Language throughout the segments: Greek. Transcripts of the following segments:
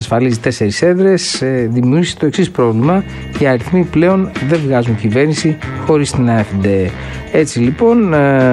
εξασφαλίζει 4 έδρες, δημιούργησε το εξής πρόβλημα: οι αριθμοί πλέον δεν βγάζουν κυβέρνηση χωρίς την ΑΕΦΔ. Έτσι λοιπόν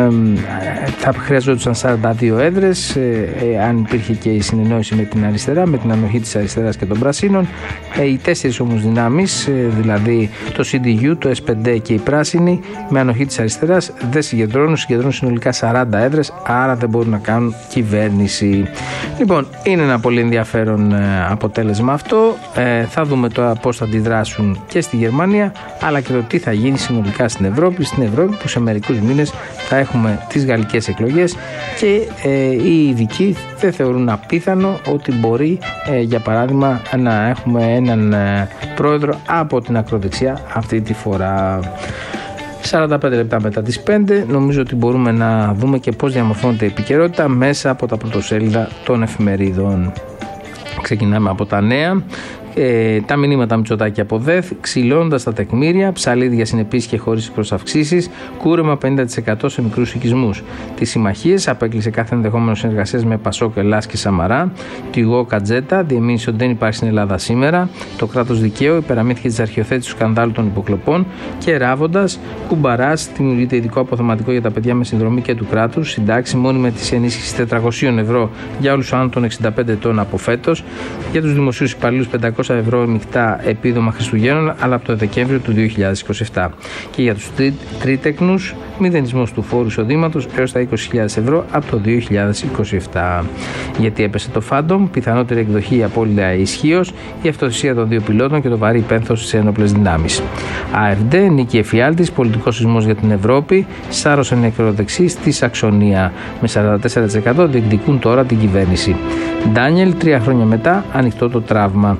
θα χρειαζόντουσαν 42 έδρες, αν υπήρχε και η συνεννόηση με την αριστερά, με την ανοχή της αριστεράς και των πρασίνων. Οι 4 όμως δυνάμεις, δηλαδή το CDU, το S5 και οι πράσινοι, με ανοχή της αριστεράς δεν συγκεντρώνουν συνολικά 40 έδρες, άρα δεν μπορούν να κάνουν κυβέρνηση. Λοιπόν, είναι ένα πολύ ενδιαφέρον αποτέλεσμα αυτό. Θα δούμε τώρα πώς θα αντιδράσουν και στη Γερμανία, αλλά και το τι θα γίνει συνολικά στην Ευρώπη που σε μερικούς μήνες θα έχουμε τις γαλλικές εκλογές και οι ειδικοί δεν θεωρούν απίθανο ότι μπορεί για παράδειγμα να έχουμε έναν πρόεδρο από την ακροδεξιά αυτή τη φορά. 45 λεπτά μετά τις 5 νομίζω ότι μπορούμε να δούμε και πώς διαμορφώνεται η επικαιρότητα μέσα από τα πρωτοσέλιδα των εφημερίδων. Ξεκινάμε από τα νέα. Τα μηνύματα Μητσοτάκη από ΔΕΘ, ξυλώντας τα τεκμήρια, ψαλίδια συνεπείς και χωρίς προσαυξήσεις, κούρεμα 50% σε μικρούς οικισμούς. Τις συμμαχίες απέκλεισε κάθε ενδεχόμενο συνεργασίας με Πασόκ, Ελλάς και Σαμαρά. Τυγό Κατζέτα διεμήνυσε ότι δεν υπάρχει στην Ελλάδα σήμερα. Το κράτος δικαίου υπεραμήθηκε της αρχιοθέτησης του σκανδάλου των υποκλοπών. Και Ράβοντας, Κουμπαράς, δημιουργείται ειδικό αποθεματικό για τα παιδιά με συνδρομή και του κράτους. Συντάξει μόνιμη ετήσια ενίσχυση 400 ευρώ για όλους άνω των 65 ετών από φέτος. Για τους δημοσίους υπαλλήλους 500 ευρώ μεικτά επίδομα Χριστουγέννων, αλλά από το Δεκέμβριο του 2027. Και για τους τρίτεκνους, μηδενισμός του φόρου εισοδήματος έως τα 20.000 ευρώ από το 2027. Γιατί έπεσε το Phantom, πιθανότερη εκδοχή απόλυτα ισχύως, η αυτοθυσία των 2 πιλότων και το βαρύ πένθος σε ένοπλες δυνάμεις. ΑΕΦΔ, Νίκη Εφιάλτης, πολιτικός σεισμός για την Ευρώπη, σάρωσε νεκροδεξί στη Σαξονία. Με 44% διεκδικούν τώρα την κυβέρνηση. Ντάνιελ, 3 χρόνια μετά, ανοιχτό το τραύμα.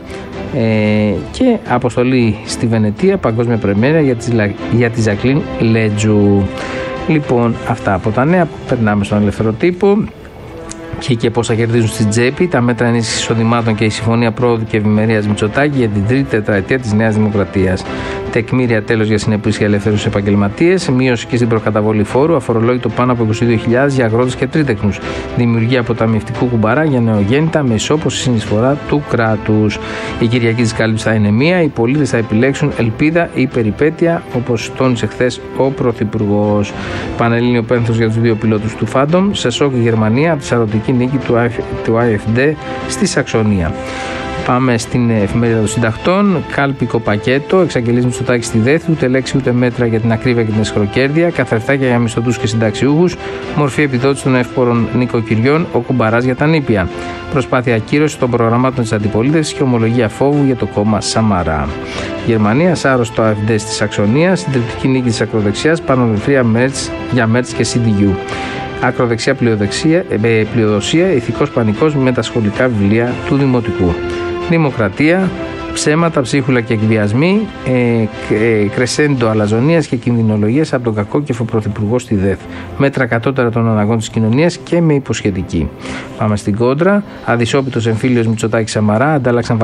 Και αποστολή στη Βενετία, παγκόσμια πρεμιέρα για τη Ζακλίν Λέτζου. Λοιπόν, αυτά από τα νέα. Περνάμε στον ελεύθερο τύπο. Και πώς θα κερδίζουν στην τσέπη τα μέτρα ενίσχυσης εισοδημάτων και η συμφωνία πρόοδου και ευημερίας Μητσοτάκη για την τρίτη τετραετία της Νέας Δημοκρατίας. Τεκμήρια τέλος για συνεπείς και ελεύθερους επαγγελματίες, μείωση και στην προκαταβολή φόρου, αφορολόγητο πάνω από 22.000 για αγρότες και τρίτεκνους. Δημιουργία αποταμιευτικού κουμπαρά για νεογέννητα με ισόποση συνεισφορά του κράτους. Η Κυριακή της Κάλυψης θα είναι μία, οι πολίτες θα επιλέξουν ελπίδα ή περιπέτεια, όπως τόνισε χθες ο Πρωθυπουργός. Πανελλήνιο πένθος για τους 2 πιλότους του Phantom, σε σοκ η Γερμανία από τη σαρωτική νίκη του ΑΕΦΔ στη Σαξονία. Πάμε στην εφημερίδα των συντακτών. Κάλπικο πακέτο. Εξαγγελίες Μητσοτάκη στη ΔΕΘ. Ούτε λέξη ούτε μέτρα για την ακρίβεια και την εσχροκέρδεια. Καθρεφτάκια για μισθωτούς και συνταξιούχους. Μορφή επιδότηση των εύπορων νοικοκυριών. Ο κουμπαράς για τα νήπια. Προσπάθεια ακύρωση των προγραμμάτων της αντιπολίτευσης και ομολογία φόβου για το κόμμα Σαμαρά. Γερμανία, σάρος το ΑΕΦΔ στη Σαξονία. Συντριπτική νίκη της ακροδεξιάς. Πανοδευτρία για Μέρτς και CDU. Ακροδεξιά πλειοδοσία, ηθικός πανικός με τα σχολικά βιβλία του Δημοτικού. Δημοκρατία, ψέματα, ψίχουλα και εκβιασμοί, κρεσέντο αλαζονίας και κινδυνολογίας από τον κακόκεφο πρωθυπουργό στη ΔΕΘ. Μέτρα κατώτερα των αναγκών της κοινωνίας και με υποσχετική. Πάμε στην κόντρα. Αδυσόπιτος εμφύλιος Μητσοτάκη Σαμαρά αντάλλαξαν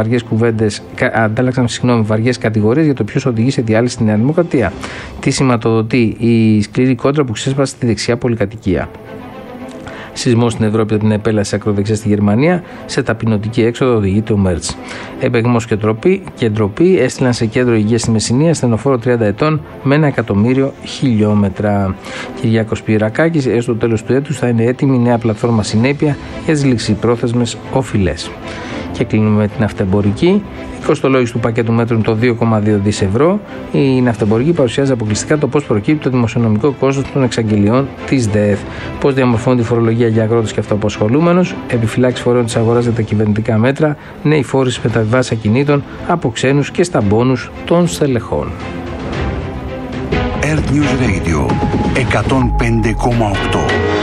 βαριές κατηγορίες για το ποιος οδηγεί σε διάλυση στη Νέα Δημοκρατία. Τι σηματοδοτεί η σκληρή κόντρα που ξέσπασε στη δεξιά πολυκατοικία. Σεισμό στην Ευρώπη από την επέλαση ακροδεξιά στη Γερμανία. Σε ταπεινωτική έξοδο οδηγείται ο Μέρτς. Επεγμός και ντροπή έστειλαν σε κέντρο υγείας στη Μεσσηνία ασθενοφόρο 30 ετών με 1.000.000 χιλιόμετρα. Κυριάκος Πυρακάκης, έως το τέλος του έτους θα είναι έτοιμη νέα πλατφόρμα Συνέπεια για τις ληξιπρόθεσμες οφειλές. Και κλείνουμε με την ναυτεμπορική. Η κοστολόγηση του πακέτου μέτρων το 2,2 δις ευρώ. Η ναυτεμπορική παρουσιάζει αποκλειστικά το πώς προκύπτει το δημοσιονομικό κόστος των εξαγγελιών της ΔΕΘ. Πώς διαμορφώνει τη φορολογία για αγρότες και αυτοαπασχολούμενους. Επιφυλάξεις φορέων της αγοράς για τα κυβερνητικά μέτρα. Νέοι φόροι στις μεταβιβάσεις ακινήτων από ξένους και στα μπόνους των στελεχών. Earth News Radio 105,8